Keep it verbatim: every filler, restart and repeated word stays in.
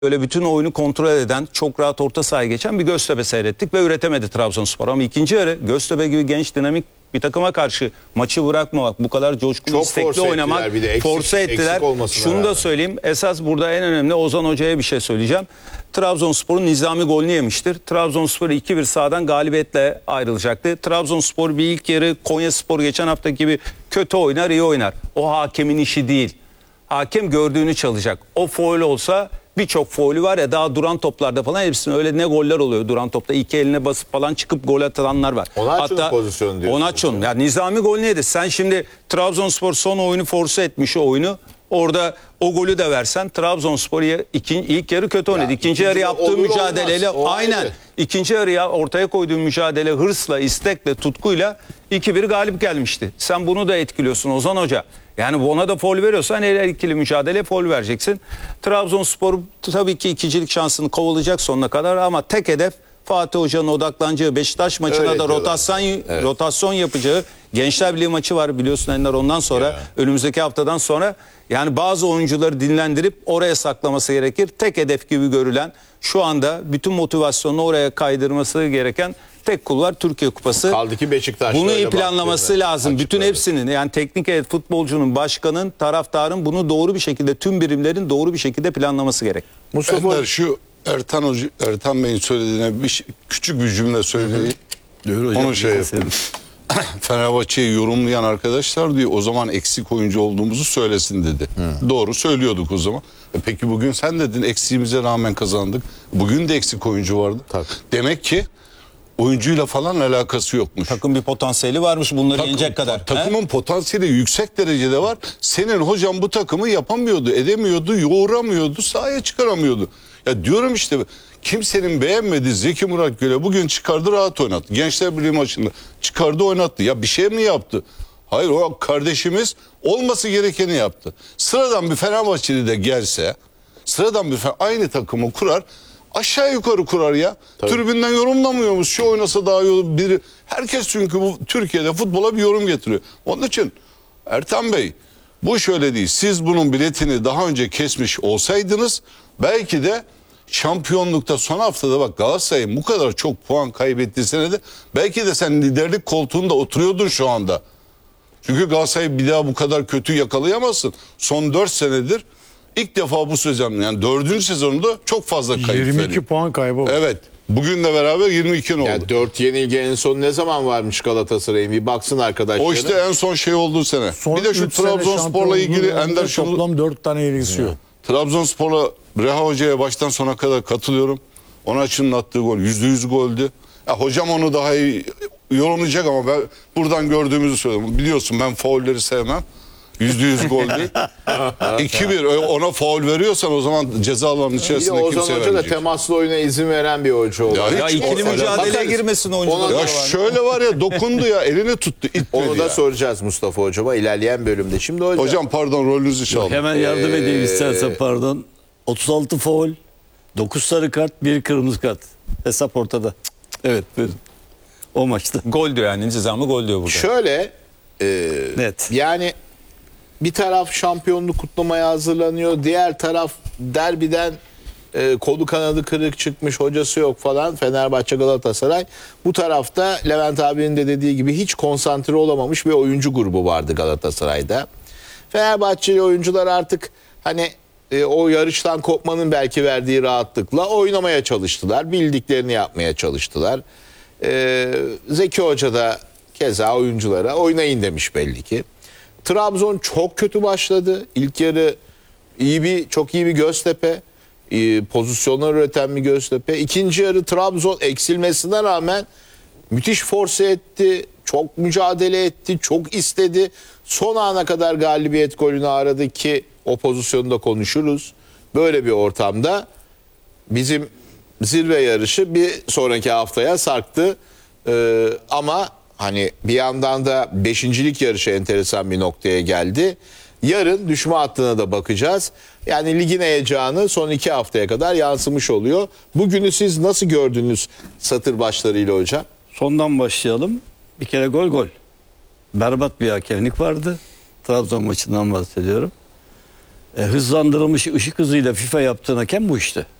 Öyle bütün oyunu kontrol eden, çok rahat orta sahaya geçen bir Göztepe seyrettik ve üretemedi Trabzonspor. Ama ikinci yarı Göztepe gibi genç, dinamik bir takıma karşı maçı bırakmamak, bu kadar coşkulu, Çok istekli force oynamak, ettiler bir de, eksik- force ettiler. eksik olmasına Şunu da rağmen. söyleyeyim, esas burada en önemli Ozan Hoca'ya bir şey söyleyeceğim. Trabzonspor'un nizami golünü yemiştir. Trabzonspor iki bir sahadan galibiyetle ayrılacaktı. Trabzonspor bir ilk yarı Konyaspor geçen hafta gibi kötü oynar, iyi oynar. O hakemin işi değil. Hakem gördüğünü çalacak. O faul olsa, birçok faulü var ya, daha duran toplarda falan hepsinin öyle ne goller oluyor duran topta. İki eline basıp falan çıkıp gol atanlar var. Onaçu'nun pozisyonu diyorsun. Onaçu'nun. Yani nizami gol neydi? Sen şimdi Trabzonspor son oyunu force etmiş o oyunu. Orada o golü de versen Trabzonspor ikinci, ilk yarı kötü oynadı. Ya, İkinci yarı yaptığı olur mücadeleyle olmaz, o aynen. ayrı. İkinci yarıya ortaya koyduğu mücadele hırsla, istekle, tutkuyla iki bir galip gelmişti. Sen bunu da etkiliyorsun Ozan Hoca. Yani ona da faul veriyorsan her ikili mücadele faul vereceksin. Trabzonspor tabii ki ikincilik şansını kovalayacak sonuna kadar ama tek hedef Fatih Hoca'nın odaklanacağı, Beşiktaş maçına Öyle da diyorlar. rotasyon Evet. rotasyon yapacağı, Gençler Birliği maçı var biliyorsun Ender, ondan sonra Ya. önümüzdeki haftadan sonra yani bazı oyuncuları dinlendirip oraya saklaması gerekir. Tek hedef gibi görülen, şu anda bütün motivasyonunu oraya kaydırması gereken tek kulvar Türkiye Kupası. Kaldı ki Beşiktaş. Bunu iyi planlaması lazım. Bütün hepsinin, yani teknik heyet, futbolcunun, başkanın, taraftarın bunu doğru bir şekilde, tüm birimlerin doğru bir şekilde planlaması gerek. Mustafa Ender, şu Ertan Hoca, Ertan Bey'in söylediğine bir şey- küçük bir cümle söyleyeyim. Onu şey yapayım. Fenerbahçe'yi yorumlayan arkadaşlar diyor o zaman eksik oyuncu olduğumuzu söylesin dedi. Hı. Doğru söylüyorduk o zaman. E peki bugün sen dedin eksiğimize rağmen kazandık. Bugün de eksik oyuncu vardı. Tabii. Demek ki oyuncuyla falan alakası yokmuş. Takım bir potansiyeli varmış bunları Takım- yenecek kadar. Takımın potansiyeli yüksek derecede var. Senin hocam bu takımı yapamıyordu, edemiyordu, yoğuramıyordu, sahaya çıkaramıyordu. Ya diyorum işte kimsenin beğenmediği Zeki Murat Göl'e bugün çıkardı, rahat oynattı. Gençler Birliği maçında çıkardı, oynattı. Ya bir şey mi yaptı? Hayır, o kardeşimiz olması gerekeni yaptı. Sıradan bir Fenerbahçeli de gelse, sıradan bir aynı takımı kurar, aşağı yukarı kurar ya. Tabii. Tribünden yorumlamıyormuş. Şu oynasa daha iyi olur. Biri, herkes çünkü bu Türkiye'de futbola bir yorum getiriyor. Onun için Ertan Bey, bu şöyle değil. Siz bunun biletini daha önce kesmiş olsaydınız belki de şampiyonlukta son haftada, bak Galatasaray'ın bu kadar çok puan kaybettiği senede belki de sen liderlik koltuğunda oturuyordun şu anda. Çünkü Galatasaray'ı bir daha bu kadar kötü yakalayamazsın. Son dört senedir ilk defa bu sezon, yani dördüncü sezonunda çok fazla kayıp yirmi iki veriyor. puan kaybı oldu. Evet. Bugünle beraber yirmi iki oldu. Yani dört yenilgi en son ne zaman varmış Galatasaray'ın? Bir baksın arkadaşlar. O işte en son şey olduğu sene. Son bir de şu üç sene Trabzonspor'la ilgili şampiyonluğu Ender şunu... toplam dört tane yenilgisi yok. Trabzonspor'la Reha Hoca'ya baştan sona kadar katılıyorum. Onaçu'nun attığı gol yüzde yüz goldü. Ya hocam onu daha iyi yorumlayacak ama ben buradan gördüğümüzü söylüyorum. Biliyorsun ben faulleri sevmem. Yüzde yüz gol değil. iki bir ona faul veriyorsan o zaman ceza alanının Bir de içerisinde Ozan kimse Hoca da vermeyecek. temaslı oyuna izin veren bir hoca oldu. Ya Ya hiç ikili o- mücadeleye Bakarız. girmesin oyuncular. Ona- Ya şöyle var ya, dokundu ya, elini tuttu, itmedi Onu da ya. soracağız Mustafa Hocama ilerleyen bölümde. Şimdi hocam, Hocam pardon, rolünüzü çaldım. Hemen yardım edeyim Ee, istersen, pardon. otuz altı faul, dokuz sarı kart, bir kırmızı kart. Hesap ortada. Evet, buyurun. O maçta. Gol diyor yani, nizamı gol diyor burada. şöyle e, Net. yani bir taraf şampiyonluk kutlamaya hazırlanıyor. Diğer taraf derbiden e, kolu kanadı kırık çıkmış, hocası yok falan. Fenerbahçe, Galatasaray. Bu tarafta Levent abinin de dediği gibi hiç konsantre olamamış bir oyuncu grubu vardı Galatasaray'da. Fenerbahçeli oyuncular artık hani e, o yarıştan kopmanın belki verdiği rahatlıkla oynamaya çalıştılar. Bildiklerini yapmaya çalıştılar. E, Zeki Hoca da keza oyunculara oynayın demiş belli ki. Trabzon çok kötü başladı. İlk yarı iyi bir, çok iyi bir Göztepe. E, pozisyonlar üreten bir Göztepe. İkinci yarı Trabzon eksilmesine rağmen müthiş force etti. Çok mücadele etti. Çok istedi. Son ana kadar galibiyet golünü aradı ki o pozisyonda konuşuruz. Böyle bir ortamda bizim zirve yarışı bir sonraki haftaya sarktı. Ee, ama hani bir yandan da beşincilik yarışı enteresan bir noktaya geldi. Yarın düşme hattına da bakacağız. Yani ligin heyecanı son iki haftaya kadar yansımış oluyor. Bugünü siz nasıl gördünüz satır başlarıyla hocam? Sondan başlayalım. Bir kere gol gol. Berbat bir hakemlik vardı. Trabzon maçından bahsediyorum. E, hızlandırılmış ışık hızıyla FIFA yaptığın hakem bu işte.